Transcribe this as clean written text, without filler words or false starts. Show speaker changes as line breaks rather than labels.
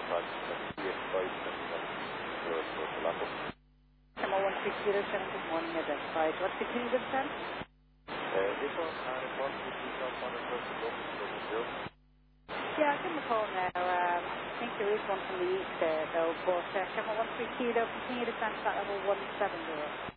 Camel 16071, identified. What's the King good time?
This one, possibly details on the first of
Yeah, I'll give him a call now. I think there is one from the east there, though, but Camel 130, continue to send that level 170.